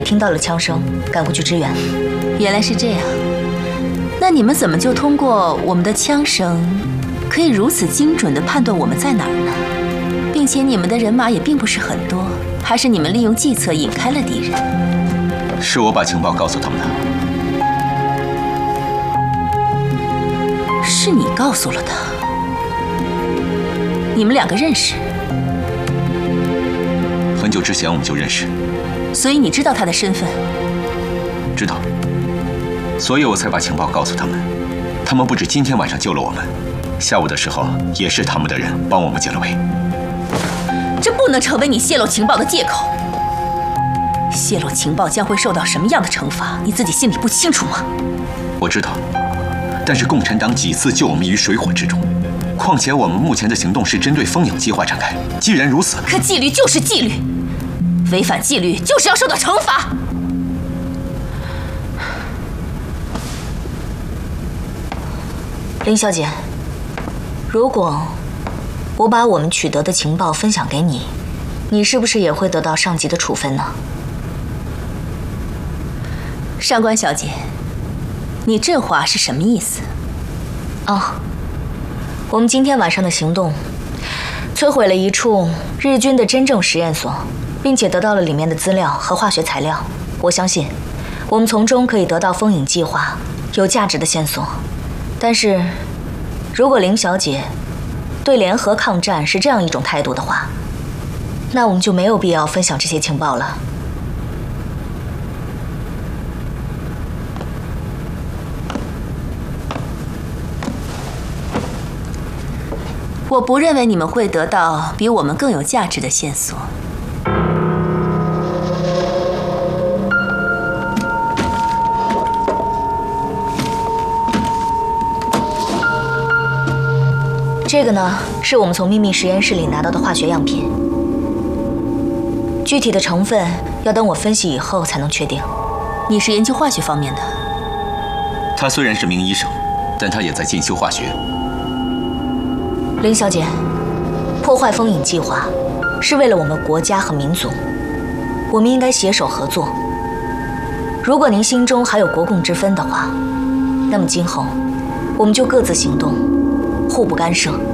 听到了枪声，赶过去支援。 原来是这样，那你们怎么就通过我们的枪声，可以如此精准地判断我们在哪儿呢？并且你们的人马也并不是很多，还是你们利用计策引开了敌人？ 是我把情报告诉他们的。 是你告诉了他？你们两个认识？ 很久之前我们就认识。 所以你知道他的身份？ 知道。所以我才把情报告诉他们。他们不止今天晚上救了我们，下午的时候也是他们的人帮我们解了围。 这不能成为你泄露情报的借口。泄露情报将会受到什么样的惩罚，你自己心里不清楚吗？ 我知道，但是共产党几次救我们于水火之中。况且我们目前的行动是针对风影计划展开。既然如此， 可纪律就是纪律，违反纪律就是要受到惩罚。 林小姐，如果我把我们取得的情报分享给你，你是不是也会得到上级的处分呢？ 上官小姐，你这话是什么意思？ 哦，我们今天晚上的行动，摧毁了一处日军的真正实验所，并且得到了里面的资料和化学材料。我相信，我们从中可以得到风影计划有价值的线索。但是，如果林小姐对联合抗战是这样一种态度的话，那我们就没有必要分享这些情报了。 我不认为你们会得到比我们更有价值的线索。 这个呢，是我们从秘密实验室里拿到的化学样品，具体的成分要等我分析以后才能确定。 你是研究化学方面的？ 他虽然是名医生，但他也在进修化学。 林小姐，破坏风影计划是为了我们国家和民族，我们应该携手合作。如果您心中还有国共之分的话，那么今后我们就各自行动，互不干涉。